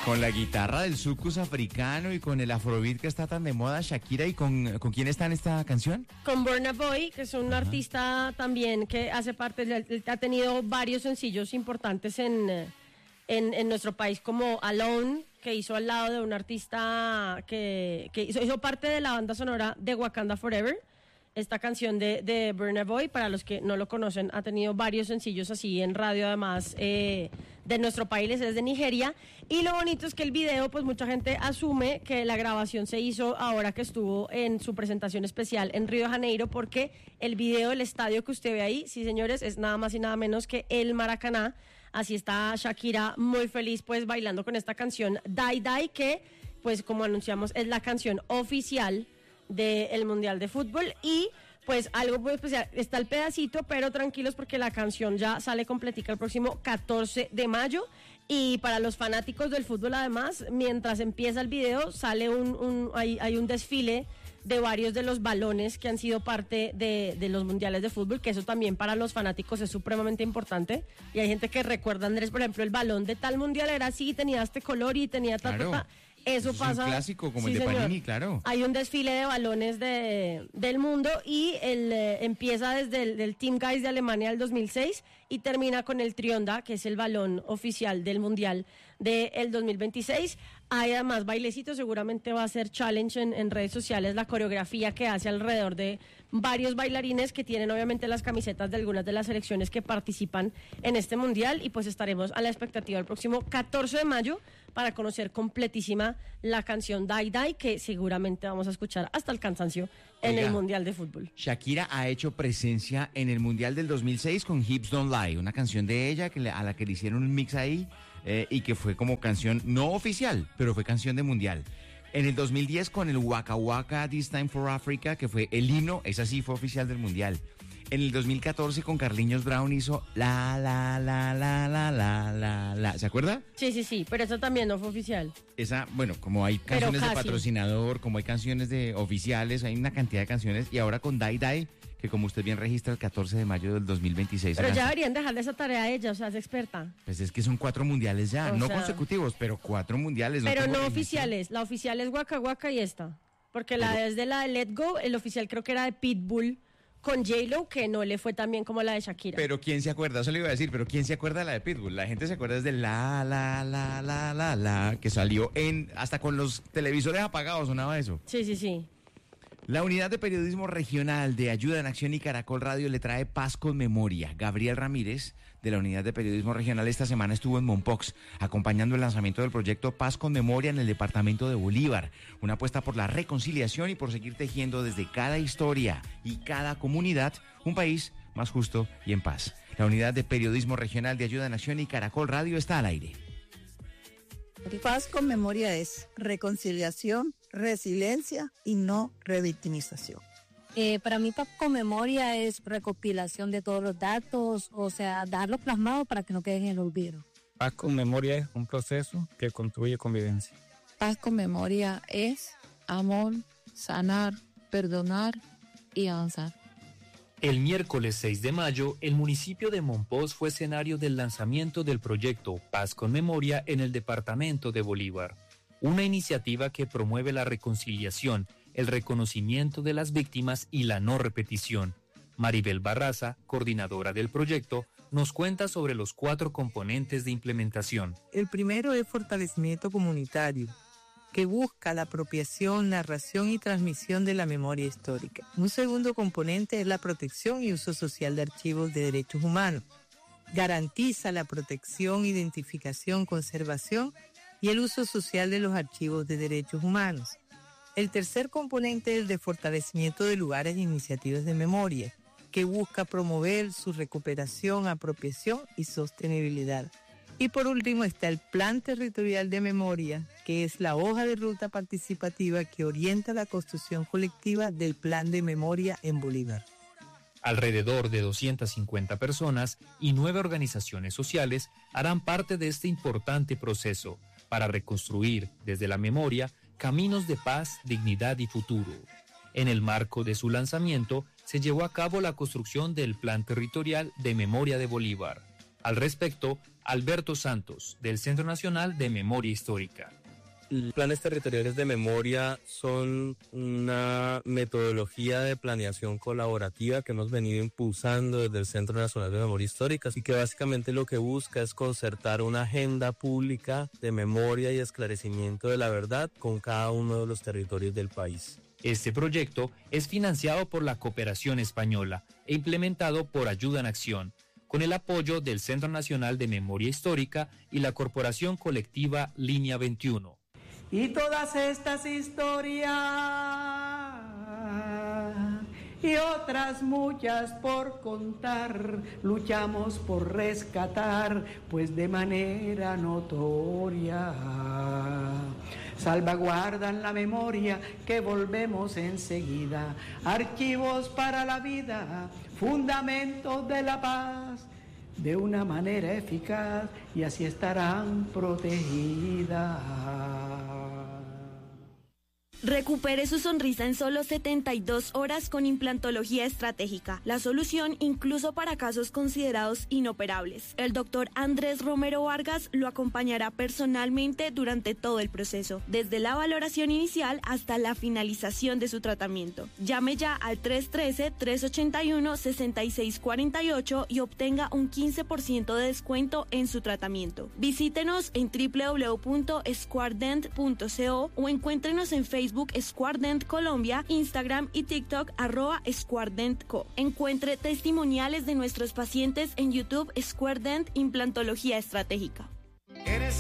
Con la guitarra del soukous africano y con el afrobeat que está tan de moda, Shakira, ¿y con quién está en esta canción? Con Burna Boy, que es un artista también que hace parte, ha tenido varios sencillos importantes en nuestro país, como Alone, que hizo al lado de un artista que hizo parte de la banda sonora de Wakanda Forever. Esta canción de Burna Boy, para los que no lo conocen, ha tenido varios sencillos así en radio, además de nuestro país, es de Nigeria. Y lo bonito es que el video, pues mucha gente asume que la grabación se hizo ahora que estuvo en su presentación especial en Río de Janeiro, porque el video del estadio que usted ve ahí, sí señores, es nada más y nada menos que el Maracaná. Así está Shakira muy feliz pues bailando con esta canción Die Die, que pues como anunciamos es la canción oficial del Mundial de Fútbol. Y pues algo muy especial, está el pedacito, pero tranquilos porque la canción ya sale completica el próximo 14 de mayo. Y para los fanáticos del fútbol, además, mientras empieza el video, sale hay un desfile de varios de los balones que han sido parte de los mundiales de fútbol, que eso también para los fanáticos es supremamente importante. Y hay gente que recuerda, Andrés, por ejemplo, el balón de tal mundial era así, tenía este color y tenía tal. Claro. Eso pasa. Es un clásico como sí, el de señor. Panini, claro. Hay un desfile de balones del mundo y empieza desde el Team Guys de Alemania del 2006 y termina con el Trionda, que es el balón oficial del Mundial del 2026. Hay además bailecitos, seguramente va a ser challenge en redes sociales, la coreografía que hace alrededor de varios bailarines que tienen obviamente las camisetas de algunas de las selecciones que participan en este Mundial. Y pues estaremos a la expectativa el próximo 14 de mayo para conocer completísima la canción Die Die, que seguramente vamos a escuchar hasta el cansancio en el Mundial de Fútbol. Shakira ha hecho presencia en el Mundial del 2006 con Hips Don't Lie, una canción de ella a la que le hicieron un mix ahí y que fue como canción no oficial, pero fue canción de Mundial. En el 2010 con el Waka Waka This Time for Africa, que fue el himno, esa sí fue oficial del Mundial. En el 2014 con Carlinhos Brown hizo la la la la la la la la. ¿Se acuerda? Sí, pero eso también no fue oficial. Esa, bueno, como hay canciones de patrocinador, como hay canciones de oficiales, hay una cantidad de canciones. Y ahora con Die Die, que como usted bien registra, el 14 de mayo del 2026. Pero ya deberían dejarle esa tarea a ella, o sea, es experta. Pues es que son 4 mundiales ya, no consecutivos, pero 4 mundiales. Pero no oficiales, la oficial es Waka Waka y esta. Porque desde la de Let Go, el oficial creo que era de Pitbull con J-Lo, que no le fue tan bien como la de Shakira. Pero ¿quién se acuerda? Eso le iba a decir, pero ¿quién se acuerda de la de Pitbull? La gente se acuerda desde la, que salió hasta con los televisores apagados, sonaba eso. Sí. La Unidad de Periodismo Regional de Ayuda en Acción y Caracol Radio le trae Paz con Memoria. Gabriel Ramírez, de la Unidad de Periodismo Regional, esta semana estuvo en Mompox, acompañando el lanzamiento del proyecto Paz con Memoria en el departamento de Bolívar. Una apuesta por la reconciliación y por seguir tejiendo desde cada historia y cada comunidad un país más justo y en paz. La Unidad de Periodismo Regional de Ayuda en Acción y Caracol Radio está al aire. Paz con Memoria es reconciliación, resiliencia y no revictimización. Para mí Paz con Memoria es recopilación de todos los datos, o sea, darlo plasmado para que no queden en el olvido. Paz con Memoria es un proceso que construye convivencia. Paz con Memoria es amor, sanar, perdonar y avanzar. El miércoles 6 de mayo, el municipio de Mompox fue escenario del lanzamiento del proyecto Paz con Memoria en el departamento de Bolívar, una iniciativa que promueve la reconciliación, el reconocimiento de las víctimas y la no repetición. Maribel Barraza, coordinadora del proyecto, nos cuenta sobre los 4 componentes de implementación. El primero es fortalecimiento comunitario, que busca la apropiación, narración y transmisión de la memoria histórica. Un segundo componente es la protección y uso social de archivos de derechos humanos. Garantiza la protección, identificación, conservación y el uso social de los archivos de derechos humanos. El tercer componente es el de fortalecimiento de lugares e iniciativas de memoria, que busca promover su recuperación, apropiación y sostenibilidad. Y por último está el Plan Territorial de Memoria, que es la hoja de ruta participativa que orienta la construcción colectiva del Plan de Memoria en Bolívar. Alrededor de 250 personas y 9 organizaciones sociales harán parte de este importante proceso para reconstruir desde la memoria caminos de paz, dignidad y futuro. En el marco de su lanzamiento se llevó a cabo la construcción del Plan Territorial de Memoria de Bolívar. Al respecto, Alberto Santos, del Centro Nacional de Memoria Histórica. Los planes territoriales de memoria son una metodología de planeación colaborativa que hemos venido impulsando desde el Centro Nacional de Memoria Histórica y que básicamente lo que busca es concertar una agenda pública de memoria y esclarecimiento de la verdad con cada uno de los territorios del país. Este proyecto es financiado por la Cooperación Española e implementado por Ayuda en Acción, con el apoyo del Centro Nacional de Memoria Histórica y la Corporación Colectiva Línea 21. Y todas estas historias y otras muchas por contar, luchamos por rescatar, pues de manera notoria salvaguardan la memoria que volvemos enseguida. Archivos para la vida, fundamentos de la paz, de una manera eficaz, y así estarán protegidas. Recupere su sonrisa en solo 72 horas con implantología estratégica, la solución incluso para casos considerados inoperables. El doctor Andrés Romero Vargas lo acompañará personalmente durante todo el proceso, desde la valoración inicial hasta la finalización de su tratamiento. Llame ya al 313-381-6648 y obtenga un 15% de descuento en su tratamiento. Visítenos en www.squardent.co o encuéntrenos en Facebook Squardent Colombia, Instagram y TikTok @SquardentCo. Encuentre testimoniales de nuestros pacientes en YouTube Squardent Implantología Estratégica.